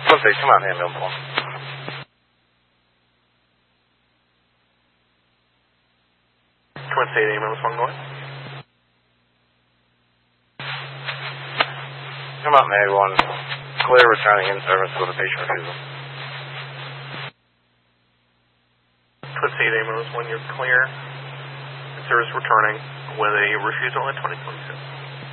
Twin Cities, come out and handle them. Twin Cities, ambulance 1, go ahead. Come out and handle one. Clear returning in service with a patient refusal. Twin Cities, ambulance 1, you're clear. In service returning with a refusal at 2026.